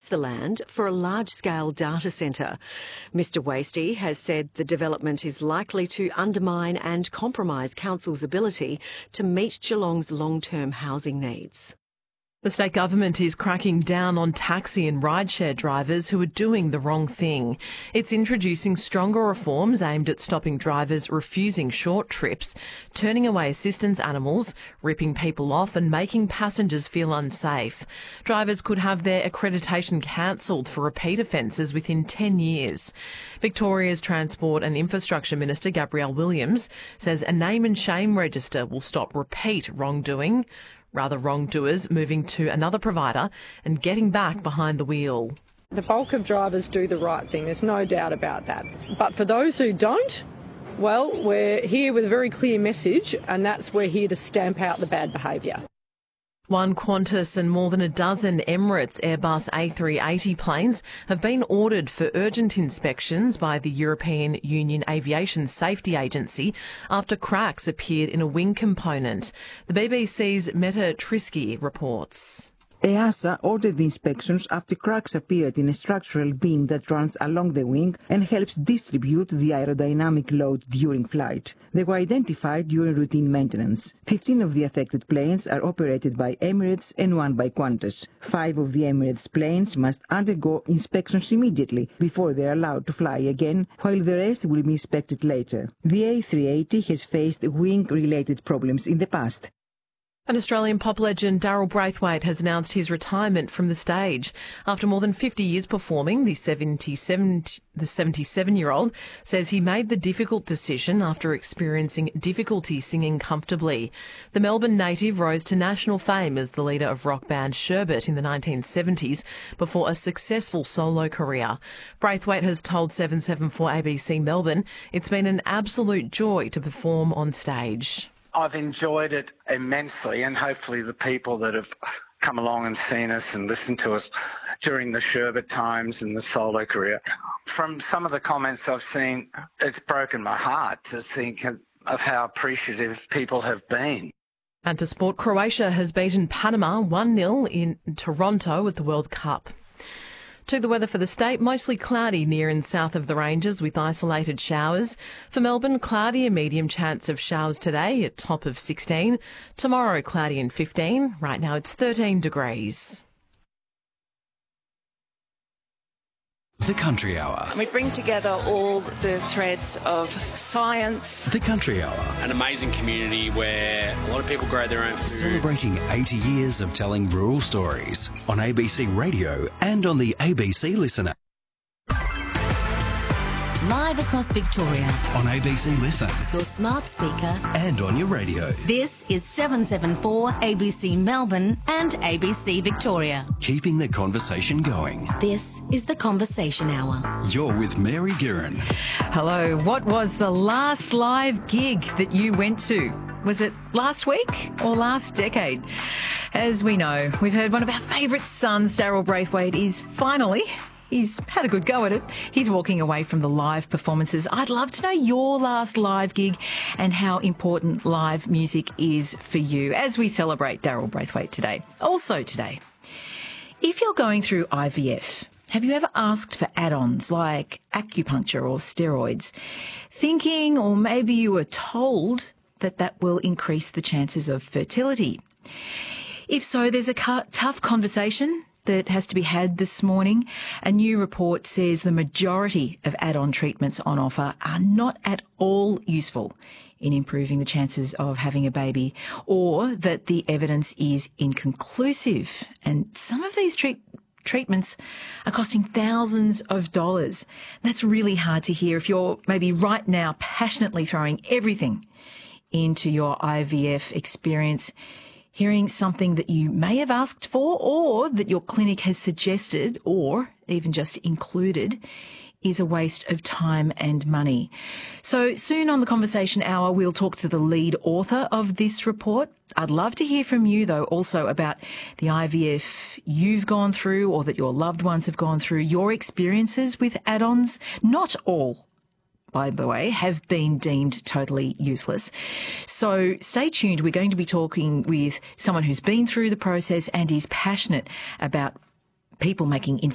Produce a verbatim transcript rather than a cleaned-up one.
the land for a large-scale data centre. Mister Wastie has said the development is likely to undermine and compromise council's ability to meet Geelong's long-term housing needs. The state government is cracking down on taxi and rideshare drivers who are doing the wrong thing. It's introducing stronger reforms aimed at stopping drivers refusing short trips, turning away assistance animals, ripping people off and making passengers feel unsafe. Drivers could have their accreditation cancelled for repeat offences within ten years. Victoria's Transport and Infrastructure Minister Gabrielle Williams says a name and shame register will stop repeat wrongdoing. Rather wrongdoers moving to another provider and getting back behind the wheel. The bulk of drivers do the right thing, there's no doubt about that. But for those who don't, well, we're here with a very clear message, and that's we're here to stamp out the bad behaviour. One Qantas and more than a dozen Emirates Airbus A three eighty planes have been ordered for urgent inspections by the European Union Aviation Safety Agency after cracks appeared in a wing component. The B B C's Meta Trisky reports. EASA ordered the inspections after cracks appeared in a structural beam that runs along the wing and helps distribute the aerodynamic load during flight. They were identified during routine maintenance. Fifteen of the affected planes are operated by Emirates and one by Qantas. Five of the Emirates planes must undergo inspections immediately before they are allowed to fly again, while the rest will be inspected later. The A three eighty has faced wing-related problems in the past. And Australian pop legend Daryl Braithwaite has announced his retirement from the stage. After more than fifty years performing, the seventy-seven, the seventy-seven-year-old says he made the difficult decision after experiencing difficulty singing comfortably. The Melbourne native rose to national fame as the leader of rock band Sherbet in the nineteen seventies before a successful solo career. Braithwaite has told seven seven four A B C Melbourne it's been an absolute joy to perform on stage. I've enjoyed it immensely, and hopefully the people that have come along and seen us and listened to us during the Sherbet times and the solo career, from some of the comments I've seen, it's broken my heart to think of how appreciative people have been. And to sport, Croatia has beaten Panama one nil in Toronto at the World Cup. To the weather for the state, mostly cloudy near and south of the ranges with isolated showers. For Melbourne, cloudy and medium chance of showers today at top of sixteen. Tomorrow, cloudy and fifteen. Right now it's thirteen degrees. The Country Hour. We bring together all the threads of science. The Country Hour. An amazing community where a lot of people grow their own food. Celebrating eighty years of telling rural stories on A B C Radio and on the A B C Listener. Live across Victoria. On A B C Listen. Your smart speaker. And on your radio. This is seven seven four A B C Melbourne and A B C Victoria. Keeping the conversation going. This is the Conversation Hour. You're with Mary Guerin. Hello. What was the last live gig that you went to? Was it last week or last decade? As we know, we've heard one of our favourite sons, Daryl Braithwaite, is finally... He's had a good go at it. He's walking away from the live performances. I'd love to know your last live gig and how important live music is for you as we celebrate Daryl Braithwaite today. Also today, if you're going through I V F, have you ever asked for add-ons like acupuncture or steroids, thinking or maybe you were told that that will increase the chances of fertility? If so, there's a tough conversation that has to be had this morning. A new report says the majority of add-on treatments on offer are not at all useful in improving the chances of having a baby, or that the evidence is inconclusive. And some of these treat treatments are costing thousands of dollars. That's really hard to hear if you're maybe right now passionately throwing everything into your I V F experience. Hearing something that you may have asked for or that your clinic has suggested or even just included is a waste of time and money. So soon on the Conversation Hour, we'll talk to the lead author of this report. I'd love to hear from you, though, also about the I V F you've gone through or that your loved ones have gone through, your experiences with add-ons. Not all, by the way, have been deemed totally useless. So stay tuned. We're going to be talking with someone who's been through the process and is passionate about people making informed